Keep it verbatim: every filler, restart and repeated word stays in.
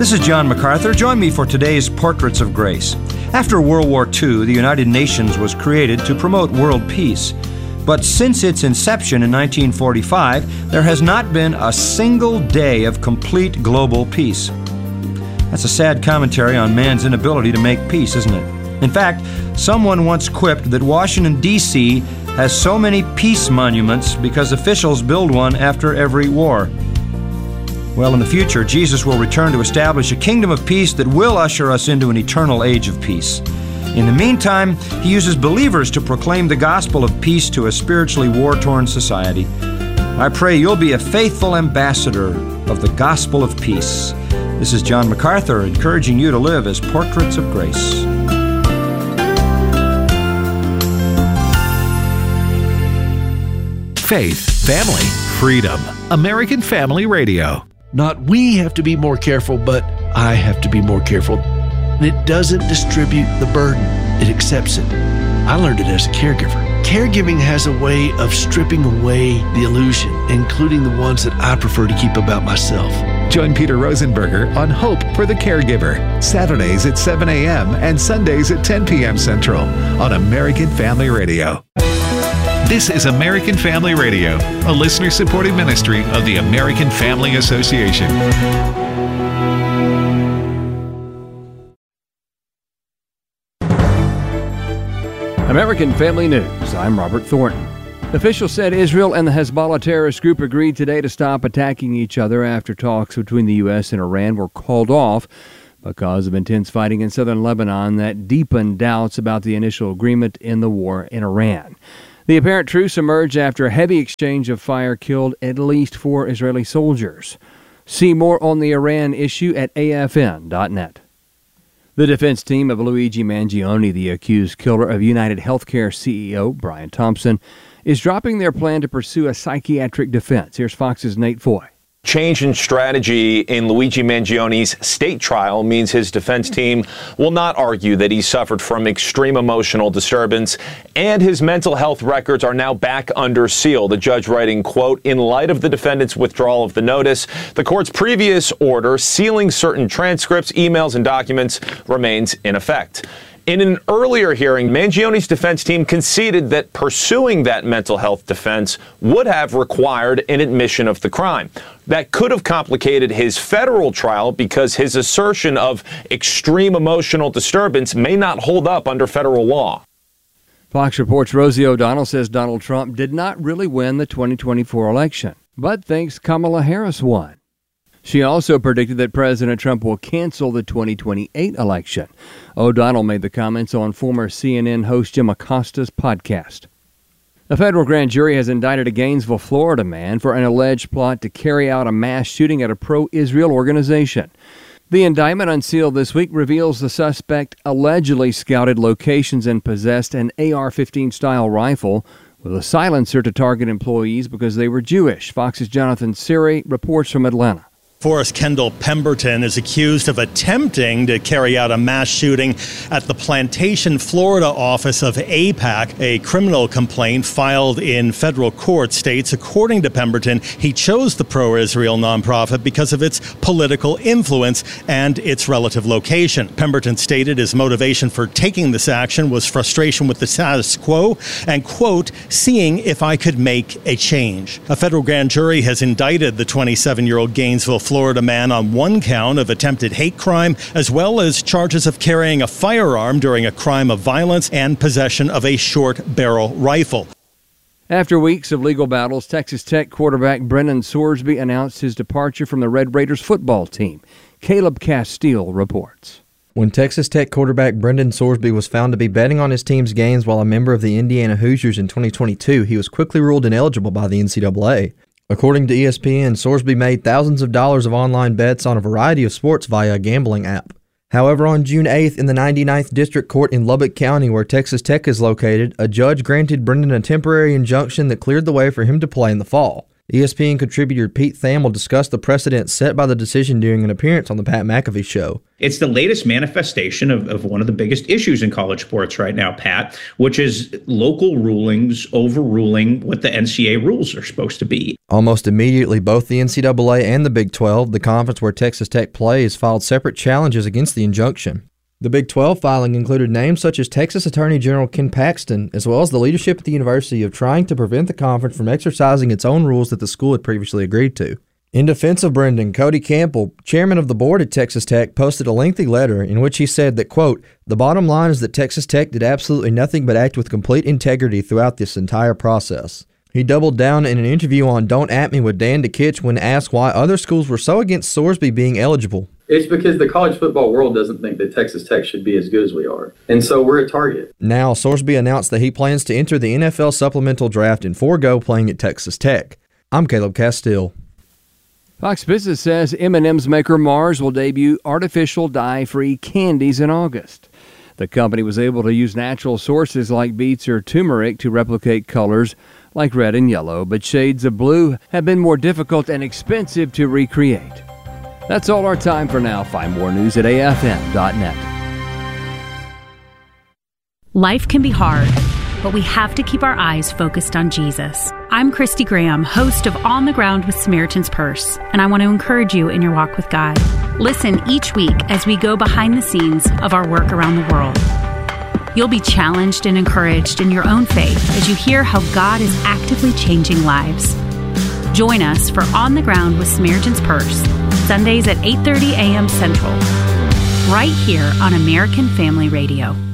This is John MacArthur. Join me for today's Portraits of Grace. After World War Two, the United Nations was created to promote world peace. But since its inception in nineteen forty-five, there has not been a single day of complete global peace. That's a sad commentary on man's inability to make peace, isn't it? In fact, someone once quipped that Washington, D C has so many peace monuments because officials build one after every war. Well, in the future, Jesus will return to establish a kingdom of peace that will usher us into an eternal age of peace. In the meantime, he uses believers to proclaim the gospel of peace to a spiritually war-torn society. I pray you'll be a faithful ambassador of the gospel of peace. This is John MacArthur encouraging you to live as portraits of grace. Faith, family, freedom. American Family Radio. Not we have to be more careful, but I have to be more careful. And it doesn't distribute the burden. It accepts it. I learned it as a caregiver. Caregiving has a way of stripping away the illusion, including the ones that I prefer to keep about myself. Join Peter Rosenberger on Hope for the Caregiver, Saturdays at seven a.m. and Sundays at ten p.m. Central on American Family Radio. This is American Family Radio, a listener-supported ministry of the American Family Association. American Family News, I'm Robert Thornton. Officials said Israel and the Hezbollah terrorist group agreed today to stop attacking each other after talks between the U S and Iran were called off because of intense fighting in southern Lebanon that deepened doubts about the initial agreement in the war in Iran. The apparent truce emerged after a heavy exchange of fire killed at least four Israeli soldiers. See more on the Iran issue at A F N dot net. The defense team of Luigi Mangione, the accused killer of United Healthcare C E O Brian Thompson, is dropping their plan to pursue a psychiatric defense. Here's Fox's Nate Foy. Change in strategy in Luigi Mangione's state trial means his defense team will not argue that he suffered from extreme emotional disturbance, and his mental health records are now back under seal. The judge writing, quote, in light of the defendant's withdrawal of the notice, the court's previous order sealing certain transcripts, emails, and documents remains in effect. In an earlier hearing, Mangione's defense team conceded that pursuing that mental health defense would have required an admission of the crime. That could have complicated his federal trial because his assertion of extreme emotional disturbance may not hold up under federal law. Fox Reports' Rosie O'Donnell says Donald Trump did not really win the twenty twenty-four election, but thinks Kamala Harris won. She also predicted that President Trump will cancel the twenty twenty-eight election. O'Donnell made the comments on former C N N host Jim Acosta's podcast. A federal grand jury has indicted a Gainesville, Florida man for an alleged plot to carry out a mass shooting at a pro-Israel organization. The indictment, unsealed this week, reveals the suspect allegedly scouted locations and possessed an A R fifteen style rifle with a silencer to target employees because they were Jewish. Fox's Jonathan Siri reports from Atlanta. Forrest Kendall Pemberton is accused of attempting to carry out a mass shooting at the Plantation, Florida office of AIPAC. A criminal complaint filed in federal court states, according to Pemberton, he chose the pro-Israel nonprofit because of its political influence and its relative location. Pemberton stated his motivation for taking this action was frustration with the status quo and, quote, seeing if I could make a change. A federal grand jury has indicted the twenty-seven-year-old Gainesville, Florida man on one count of attempted hate crime, as well as charges of carrying a firearm during a crime of violence and possession of a short barrel rifle. After weeks of legal battles, Texas Tech quarterback Brennan Sorsby announced his departure from the Red Raiders football team. Caleb Castile reports. When Texas Tech quarterback Brendan Sorsby was found to be betting on his team's gains while a member of the Indiana Hoosiers in twenty twenty-two, he was quickly ruled ineligible by the N C double A. According to E S P N, Sorsby made thousands of dollars of online bets on a variety of sports via a gambling app. However, on June eighth, in the ninety-ninth District Court in Lubbock County, where Texas Tech is located, a judge granted Brendan a temporary injunction that cleared the way for him to play in the fall. E S P N contributor Pete Thamel discussed the precedent set by the decision during an appearance on the Pat McAfee Show. It's the latest manifestation of, of one of the biggest issues in college sports right now, Pat, which is local rulings overruling what the N C double A rules are supposed to be. Almost immediately, both the N C double A and the Big twelve, the conference where Texas Tech plays, filed separate challenges against the injunction. The Big twelve filing included names such as Texas Attorney General Ken Paxton, as well as the leadership at the university of trying to prevent the conference from exercising its own rules that the school had previously agreed to. In defense of Brendan, Cody Campbell, chairman of the board at Texas Tech, posted a lengthy letter in which he said that, quote, "The bottom line is that Texas Tech did absolutely nothing but act with complete integrity throughout this entire process." He doubled down in an interview on Don't At Me with Dan DeKitch when asked why other schools were so against Sorsby being eligible. It's because the college football world doesn't think that Texas Tech should be as good as we are. And so we're a target. Now, Sorsby announced that he plans to enter the N F L supplemental draft and forego playing at Texas Tech. I'm Caleb Castile. Fox Business says M and M's maker Mars will debut artificial dye-free candies in August. The company was able to use natural sources like beets or turmeric to replicate colors like red and yellow, but shades of blue have been more difficult and expensive to recreate. That's all our time for now. Find more news at A F M dot net. Life can be hard, but we have to keep our eyes focused on Jesus. I'm Christy Graham, host of On the Ground with Samaritan's Purse, and I want to encourage you in your walk with God. Listen each week as we go behind the scenes of our work around the world. You'll be challenged and encouraged in your own faith as you hear how God is actively changing lives. Join us for On the Ground with Samaritan's Purse, Sundays at eight thirty a.m. Central, right here on American Family Radio.